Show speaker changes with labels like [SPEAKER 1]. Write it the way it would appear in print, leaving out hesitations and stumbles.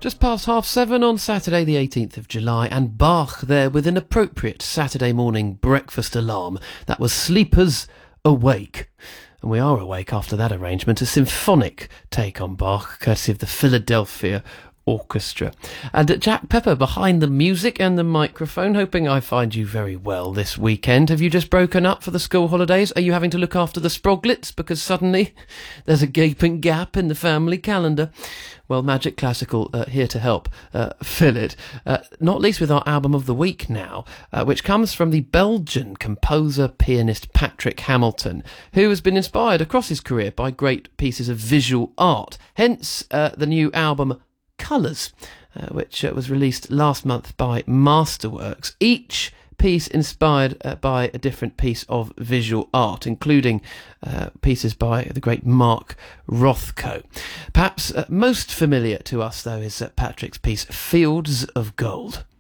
[SPEAKER 1] Just past 7:30 on Saturday the 18th of July, and Bach there with an appropriate Saturday morning breakfast alarm. That was Sleepers Awake. And we are awake after that arrangement, a symphonic take on Bach, courtesy of the Philadelphia Orchestra. And Jack Pepper behind the music and the microphone, hoping I find you very well this weekend. Have you just broken up for the school holidays? Are you having to look after the Sproglets because suddenly there's a gaping gap in the family calendar? Well, Magic Classical here to help fill it, not least with our album of the week now, which comes from the Belgian composer-pianist Patrick Hamilton, who has been inspired across his career by great pieces of visual art. Hence the new album Colours, which was released last month by Masterworks. Each piece inspired by a different piece of visual art, including pieces by the great Mark Rothko. Perhaps most familiar to us, though, is Patrick's piece Fields of Gold.